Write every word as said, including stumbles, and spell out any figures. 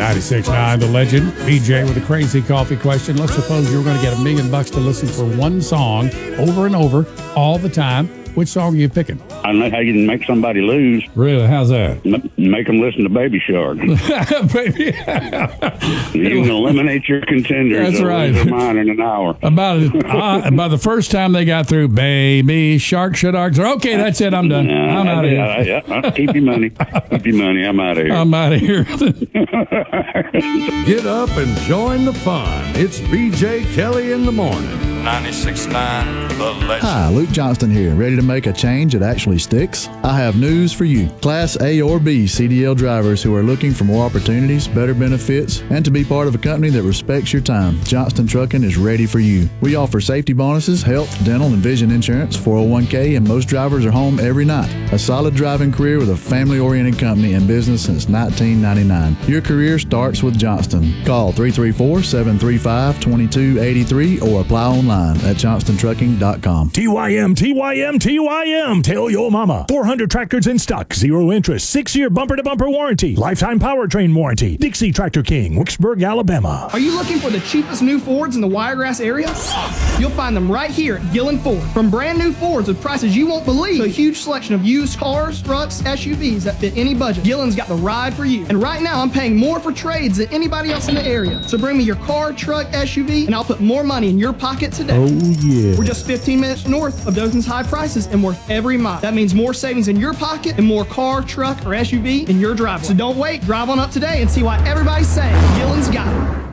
ninety-six point nine, The Legend. B J with a crazy coffee question. Let's suppose you were going to get a million bucks to listen for one song over and over all the time. Which song are you picking? I know how you can make somebody lose. Really? How's that? M- make them listen to Baby Shark. Baby. You can eliminate your contenders. That's right. Mine in an hour. About uh, by the first time they got through, Baby Shark, Shark. Okay, that's it. I'm done. Uh, I'm out of here. Uh, yeah, uh, keep your money. Keep your money. I'm out of here. I'm out of here. Get up and join the fun. It's B J Kelly in the morning. ninety-six point nine, The Legend. Hi, Luke Johnston here. Ready to make a change that actually sticks? I have news for you. Class A or B C D L drivers who are looking for more opportunities, better benefits, and to be part of a company that respects your time. Johnston Trucking is ready for you. We offer safety bonuses, health, dental, and vision insurance, four oh one k, and most drivers are home every night. A solid driving career with a family-oriented company in business since nineteen ninety-nine. Your career starts with Johnston. Call three three four, seven three five, two two eight three or apply online at johnston trucking dot com. T Y M, T Y M, T Y M. Tell your mama. four hundred tractors in stock, zero interest, six-year bumper-to-bumper warranty, lifetime powertrain warranty. Dixie Tractor King, Wicksburg, Alabama. Are you looking for the cheapest new Fords in the Wiregrass area? You'll find them right here at Gillen Ford. From brand new Fords with prices you won't believe to a huge selection of used cars, trucks, S U Vs that fit any budget. Gillen's got the ride for you. And right now, I'm paying more for trades than anybody else in the area. So bring me your car, truck, S U V, and I'll put more money in your pocket today. Oh, yeah. We're just fifteen minutes north of Dothan's high prices and worth every mile. That means more savings in your pocket and more car, truck, or S U V in your driveway. So don't wait. Drive on up today and see why everybody's saying Gillen's got it.